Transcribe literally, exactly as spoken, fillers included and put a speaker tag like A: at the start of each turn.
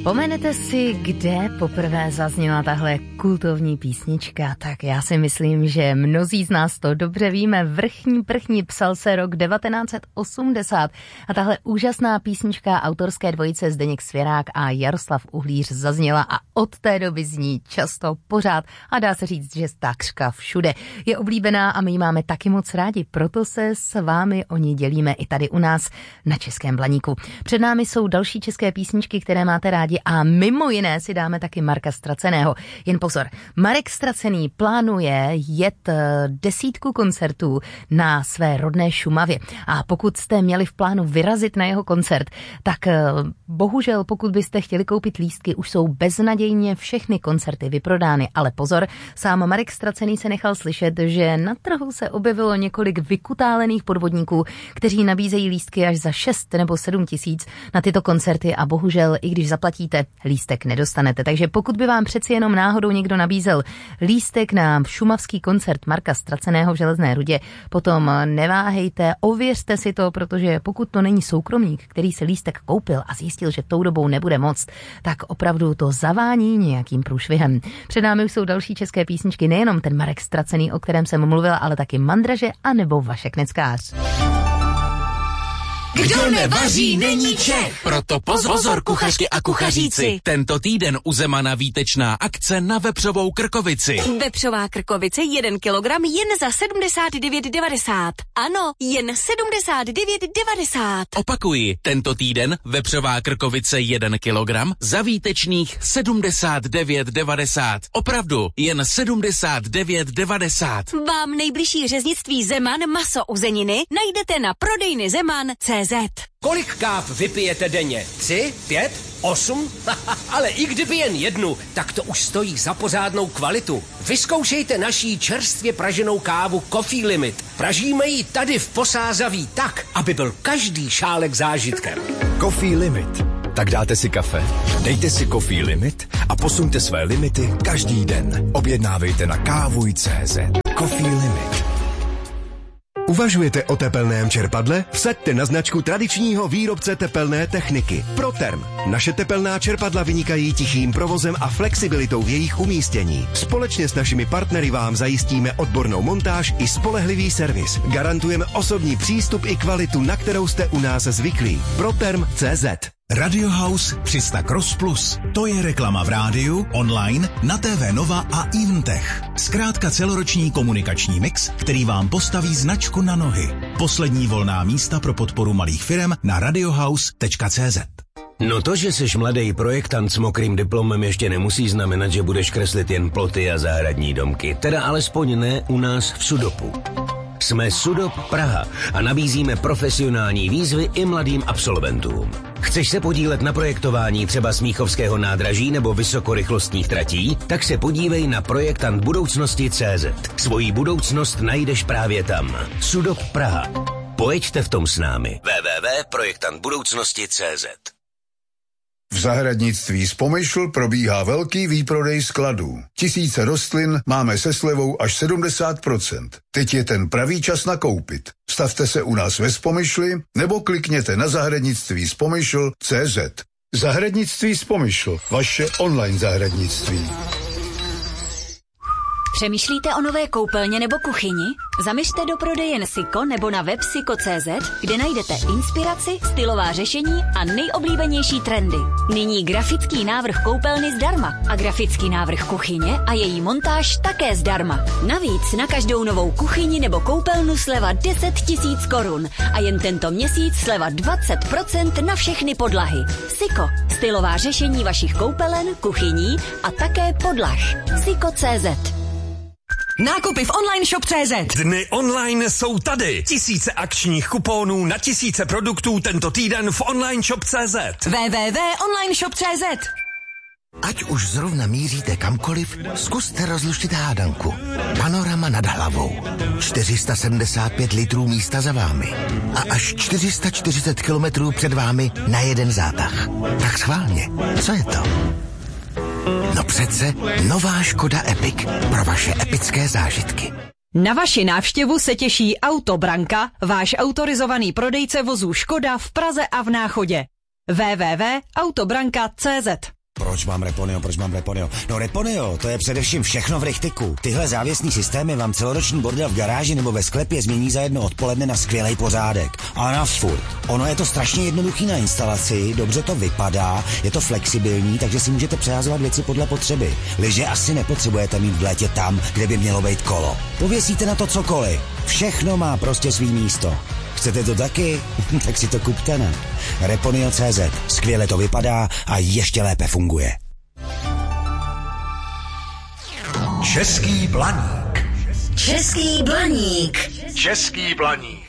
A: Vzpomenete si, kde poprvé zazněla tahle kultovní písnička? Tak já si myslím, že mnozí z nás to dobře víme. Vrchní prchní psal se rok devatenáct set osmdesát a tahle úžasná písnička autorské dvojice Zdeněk Svěrák a Jaroslav Uhlíř zazněla a od té doby zní často, pořád a dá se říct, že takřka všude. Je oblíbená a my ji máme taky moc rádi, proto se s vámi o ní dělíme i tady u nás na Českém Blaníku. Před námi jsou další české písničky, které máte rádi a mimo jiné si dáme taky Marka Ztraceného. Jen pozor, Marek Ztracený plánuje jet desítku koncertů na své rodné Šumavě a pokud jste měli v plánu vyrazit na jeho koncert, tak bohužel pokud byste chtěli koupit lístky, už jsou beznadějně všechny koncerty vyprodány, ale pozor, sám Marek Ztracený se nechal slyšet, že na trhu se objevilo několik vykutálených podvodníků, kteří nabízejí lístky až za šest nebo sedm tisíc na tyto koncerty a bohužel, i když zaplatíte, lístek nedostanete. Takže pokud by vám přeci jenom náhodou někdo nabízel lístek na šumavský koncert Marka Ztraceného v Železné Rudě, potom neváhejte, ověřte si to, protože pokud to není soukromník, který se lístek koupil a zjistil, že tou dobou nebude moct, tak opravdu to zavání nějakým průšvihem. Před námi už jsou další české písničky, nejenom ten Marek Ztracený, o kterém jsem mluvila, ale taky Mandraže a nebo Vašek Neckář.
B: Kdo nevaří, není Čech.
C: Proto pozor, pozor kuchařky a kuchaříci. Tento týden u Zemana výtečná akce na vepřovou krkovici.
B: Vepřová krkovice jeden kilogram jen za sedmdesát devět devadesát. Ano, jen sedmdesát devět devadesát.
C: Opakuji, tento týden vepřová krkovice jeden kilogram za výtečných sedmdesát devět devadesát. Opravdu, jen sedmdesát devět devadesát.
B: Vám nejbližší řeznictví Zeman maso uzeniny najdete na prodejny Zeman tečka cé zet.
D: Kolik káv vypijete denně? Tři? Pět? Osm? Ale i kdyby jen jednu, tak to už stojí za pořádnou kvalitu. Vyzkoušejte naší čerstvě praženou kávu Coffee Limit. Pražíme ji tady v Posázaví tak, aby byl každý šálek zážitkem.
E: Coffee Limit. Tak dáte si kafe, dejte si Coffee Limit a posuňte své limity každý den. Objednávejte na kávuj tečka cé zet. Coffee Limit. Uvažujete o tepelném čerpadle? Vsaďte na značku tradičního výrobce tepelné techniky Proterm. Naše tepelná čerpadla vynikají tichým provozem a flexibilitou v jejich umístění. Společně s našimi partnery vám zajistíme odbornou montáž i spolehlivý servis. Garantujeme osobní přístup i kvalitu, na kterou jste u nás zvyklí. Proterm tečka cé zet.
F: Radio House tři sta Cross Plus. To je reklama v rádiu, online, na té vé Nova a Eventech. Zkrátka celoroční komunikační mix, který vám postaví značku na nohy. Poslední volná místa pro podporu malých firem na radiohouse tečka cé zet.
G: No to, že jsi mladý projektant s mokrým diplomem, ještě nemusí znamenat, že budeš kreslit jen ploty a zahradní domky. Teda alespoň ne u nás v Sudopu. Jsme Sudop Praha a nabízíme profesionální výzvy i mladým absolventům. Chceš se podílet na projektování třeba Smíchovského nádraží nebo vysokorychlostních tratí? Tak se podívej na projektant budoucnosti tečka cé zet. Svoji budoucnost najdeš právě tam. Sudop Praha. Pojeďte v tom s námi. w w w tečka projektant budoucnosti tečka cé zet.
H: V zahradnictví z Pomyšl probíhá velký výprodej skladů. Tisíce rostlin máme se slevou až sedmdesát procent. Teď je ten pravý čas nakoupit. Stavte se u nás ve Spomyšli nebo klikněte na zahradnictví z Pomyšl tečka cé zet. Zahradnictví z Pomyšl, vaše online zahradnictví.
B: Přemýšlíte o nové koupelně nebo kuchyni? Zaměřte do prodejen Siko nebo na web siko tečka cé zet, kde najdete inspiraci, stylová řešení a nejoblíbenější trendy. Nyní grafický návrh koupelny zdarma a grafický návrh kuchyně a její montáž také zdarma. Navíc na každou novou kuchyni nebo koupelnu sleva deset tisíc korun a jen tento měsíc sleva dvacet procent na všechny podlahy. Siko, stylová řešení vašich koupelen, kuchyní a také podlah. Siko tečka cé zet.
I: Nákupy v online shop tečka cé zet.
J: Dny online jsou tady. Tisíce akčních kuponů na tisíce produktů tento týden v online shop tečka cé zet.
I: w w w tečka online shop tečka cé zet.
K: Ať už zrovna míříte kamkoliv, zkuste rozluštit hádanku. Panorama nad hlavou. čtyři sta sedmdesát pět litrů místa za vámi. A až čtyři sta čtyřicet kilometrů před vámi na jeden zátah. Tak schválně, co je to? No přece nová Škoda Epic pro vaše epické zážitky.
I: Na vaši návštěvu se těší Auto Branka, váš autorizovaný prodejce vozů Škoda v Praze a v Náchodě. w w w tečka autobranka tečka cé zet.
L: Proč mám Reponio, proč mám Reponio? No Reponio, to je především všechno v rychtiku. Tyhle závěsní systémy vám celoroční bordel v garáži nebo ve sklepě změní za jedno odpoledne na skvělej pořádek. A na furt. Ono je to strašně jednoduchý na instalaci, dobře to vypadá, je to flexibilní, takže si můžete přehazovat věci podle potřeby. Lyže asi nepotřebujete mít v létě tam, kde by mělo být kolo. Pověsíte na to cokoliv. Všechno má prostě svý místo. Chcete to taky? Tak si to kupte, ne? Reponio tečka cé zet. Skvěle to vypadá a ještě lépe funguje.
F: Český blaník.
B: Český blaník.
F: Český blaník.